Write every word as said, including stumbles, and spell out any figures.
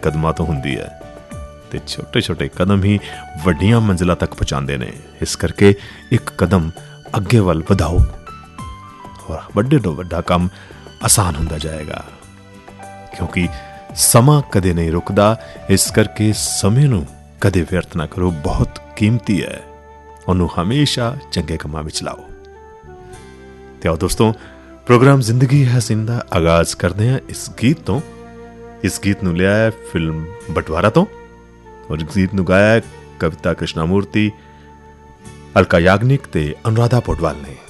ਕਦਮਾਂ ਤੋਂ ਹੁੰਦੀ ਹੈ ਤੇ ਛੋਟੇ ਛੋਟੇ ਕਦਮ ਹੀ ਵੱਡੀਆਂ ਮੰਜ਼ਿਲਾਂ ਤੱਕ ਪਹੁੰਚਾਉਂਦੇ ਨੇ। ਇਸ ਕਰਕੇ ਇੱਕ ਕਦਮ ਅੱਗੇ ਵੱਲ ਵਧਾਓ ਔਰ ਵੱਡੇ ਤੋਂ ਵੱਡਾ ਕੰਮ ਆਸਾਨ ਹੁੰਦਾ ਜਾਏਗਾ, ਕਿਉਂਕਿ ਸਮਾਂ ਕਦੇ ਨਹੀਂ ਰੁਕਦਾ। ਇਸ ਕਰਕੇ ਸਮੇਂ ਨੂੰ ਕਦੇ ਵਿਅਰਥ ਨਾ ਕਰੋ, ਬਹੁਤ ਕੀਮਤੀ ਹੈ, ਉਹਨੂੰ ਹਮੇਸ਼ਾ ਚੰਗੇ ਕੰਮਾਂ ਵਿੱਚ ਲਾਓ। ਤੇ ਆਓ ਦੋਸਤੋ, ਪ੍ਰੋਗਰਾਮ ਜ਼ਿੰਦਗੀ ਹੈ ਹਸੀਨ ਦਾ ਆਗਾਜ਼ ਕਰਦੇ ਹਾਂ ਇਸ ਗੀਤ ਤੋਂ। ਇਸ ਗੀਤ ਨੂੰ ਲਿਆ ਹੈ ਫਿਲਮ ਬਟਵਾਰਾ ਤੋਂ ਔਰ ਇਸ ਗੀਤ ਨੂੰ ਗਾਇਆ ਕਵਿਤਾ ਕ੍ਰਿਸ਼ਨਾਮੂਰਤੀ, ਅਲਕਾ ਯਾਗਨਿਕ ਤੇ ਅਨੁਰਾਧਾ ਪੋਡਵਾਲ ਨੇ।